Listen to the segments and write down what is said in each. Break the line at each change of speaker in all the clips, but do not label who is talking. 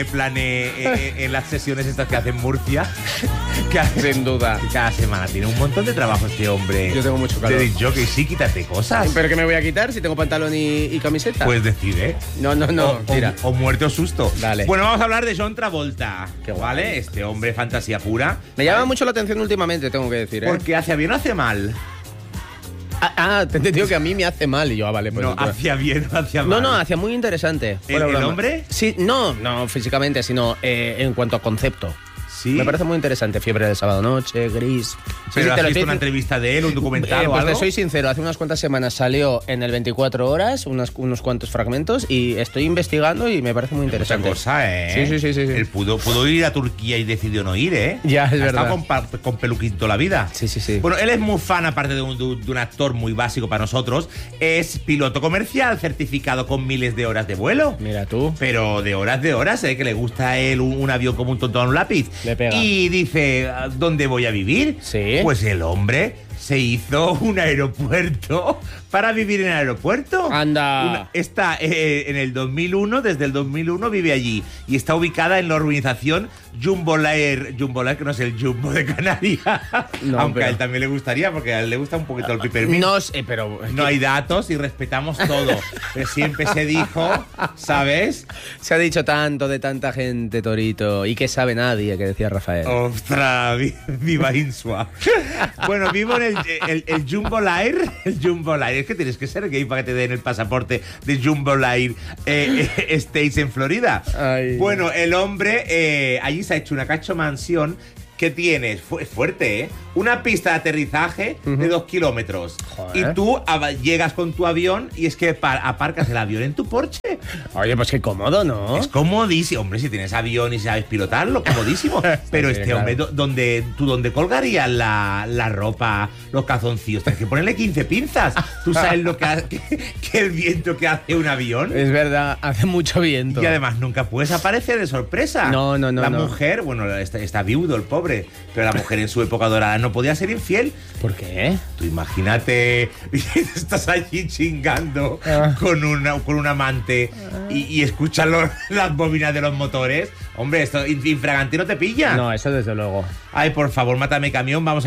En plan, en las sesiones estas que hacen Murcia, que hace,
Sin duda.
cada semana tiene un montón de trabajo este hombre.
Yo tengo mucho calor.
Te digo que sí, quítate cosas.
¿Pero qué me voy a quitar si tengo pantalón y camiseta?
Puedes decir, ¿eh?
No, mira.
O muerte o susto.
Dale.
Bueno, vamos a hablar de John Travolta.
Qué guay.
¿Vale? Este hombre, fantasía pura.
Me llama mucho la atención últimamente, tengo que decir, ¿eh?
Porque hacia bien o hace mal.
Te he entendido que a mí me hace mal y yo, vale, pues.
No, hacia bien o hacia mal.
No, hacia muy interesante.
¿El
Fuera broma.
hombre?
Sí, no físicamente, sino en cuanto a concepto.
Sí.
Me parece muy interesante. Fiebre de sábado noche, Gris.
Pero
Sí,
has
te lo
visto
estoy
una
diciendo.
entrevista de él, un documental o
Pues
algo.
te soy sincero, hace unas cuantas semanas salió en el 24 horas unos cuantos fragmentos y estoy investigando y me parece muy
Mucha
interesante.
cosa, ¿eh?
Sí.
Él pudo ir a Turquía y decidió no ir, ¿eh?
Ya, es
Ha
verdad.
estado con peluquín toda la vida.
Sí.
Bueno, él es muy fan, aparte de un actor muy básico para nosotros. Es piloto comercial, certificado con miles de horas de vuelo.
Mira tú.
Pero de horas, ¿eh? Que le gusta a él un avión como un tonto a un lápiz.
Le pega.
Y dice, ¿dónde voy a vivir?
Sí.
Pues el hombre se hizo un aeropuerto para vivir en el aeropuerto.
Anda.
Está en el 2001, desde el 2001 vive allí. Y está ubicada en la urbanización Jumbolair, que no es el Jumbo de Canarias.
No,
Aunque
pero-
a él también le gustaría, porque a él le gusta un poquito el peppermint.
No sé, pero.
No hay datos y respetamos todo. Pero siempre se dijo, ¿sabes?
Se ha dicho tanto de tanta gente, Torito. Y que sabe nadie, que decía Rafael.
¡Ostras! ¡Viva Insua! Bueno, vivo en el Jumbolair. El Jumbolair. Es que tienes que ser gay para que te den el pasaporte de Jumbolair States en Florida.
Ay.
Bueno, el hombre allí se ha hecho una cacho mansión que tiene, es fuerte, ¿eh? Una pista de aterrizaje de 2 kilómetros.
Joder.
Y tú llegas con tu avión y es que aparcas el avión en tu Porsche.
Oye, pues qué cómodo, ¿no?
Es comodísimo. Hombre, si tienes avión y sabes pilotarlo, comodísimo. Pero
Sí,
este
claro.
hombre, ¿dónde colgarías la ropa, los calzoncillos? Tienes que ponerle 15 pinzas. ¿Tú sabes lo que el viento que hace un avión?
Es verdad, hace mucho viento.
Y además nunca puedes aparecer de sorpresa.
No.
La
no.
mujer, bueno, está viudo el pobre, pero la mujer en su época dorada no podía ser infiel.
¿Por qué?
Tú imagínate, estás allí chingando con un amante y escuchas las bobinas de los motores. Hombre, esto infragante no te pilla.
No, eso desde luego.
Ay, por favor, mátame camión, vamos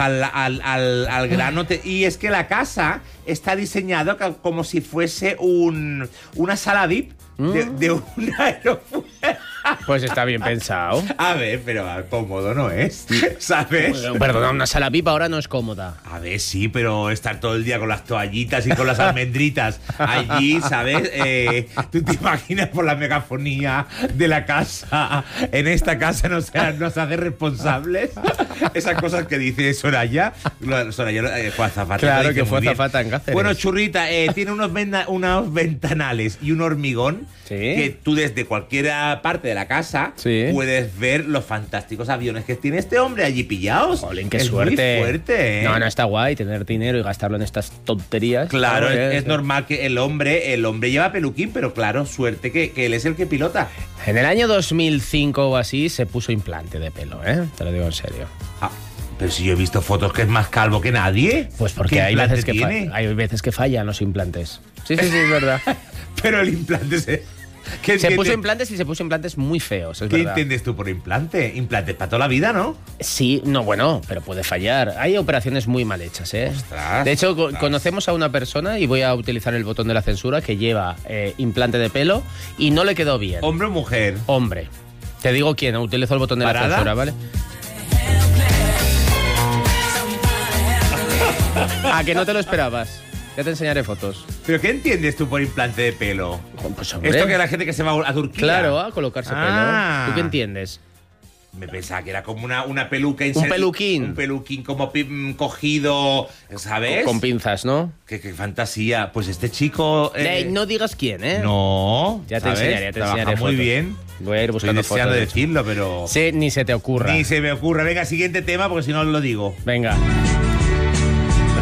al grano. Y es que la casa está diseñada como si fuese una sala VIP de un aeropuerto.
Pues está bien pensado.
A ver, pero cómodo no es, ¿sabes?
Perdona, una sala VIP ahora no es cómoda.
A ver, sí, pero estar todo el día con las toallitas y con las almendritas allí, ¿sabes? ¿Tú te imaginas por la megafonía de la casa? En esta casa nos hace responsables. Esas cosas que dice Soraya. Soraya fue azafata.
Claro
lo dice
que fue
muy bien.
azafata en Cáceres.
Bueno, Churrita, tiene unos ventanales y un hormigón
Sí.
que tú desde cualquier parte de la casa
Sí.
puedes ver los fantásticos aviones que tiene este hombre allí pillados.
Jolín, qué
es
suerte.
Muy fuerte, ¿eh?
No, está guay tener dinero y gastarlo en estas tonterías.
Claro,
Claro,
es normal que el hombre lleva peluquín, pero claro, suerte que él es el que pilota.
En el año 2005 o así se puso implante de pelo, ¿eh? Te lo digo en serio.
Ah, pero si yo he visto fotos que es más calvo que nadie.
Pues porque
¿Qué
hay
implante
veces,
tiene?
hay veces que fallan los implantes. Sí, es verdad.
Pero el implante ¿Qué
Se puso
entiendes-
implantes y se puso implantes muy feos, es
¿Qué
verdad.
entiendes tú por implante? Implante para toda la vida, ¿no?
Sí, no, bueno, pero puede fallar. Hay operaciones muy mal hechas, ¿eh?
Ostras,
de hecho,
ostras.
conocemos a una persona, y voy a utilizar el botón de la censura, que lleva implante de pelo y no le quedó bien.
¿Hombre o mujer?
Hombre. Te digo quién, utilizo el botón de la
¿Parada?
censura, ¿vale? ¿A que no te lo esperabas? Ya te enseñaré fotos.
¿Pero qué entiendes tú por implante de pelo?
Pues, hombre,
Esto que la gente que se va a Turquía.
claro, a colocarse
Ah.
pelo. ¿Tú qué entiendes?
Me pensaba que era como una peluca.
Un peluquín.
Un peluquín como cogido, ¿sabes?
Con pinzas, ¿no?
Qué fantasía. Pues este chico...
No digas quién, ¿eh?
No,
Ya te
¿sabes?
enseñaré, te
Trabaja
enseñaré
muy
fotos.
bien.
Voy a ir buscando
Estoy deseando
fotos, de hecho.
decirlo, pero...
Sí, ni se te ocurra.
Ni se me ocurre. Venga, siguiente tema, porque si no lo digo.
Venga.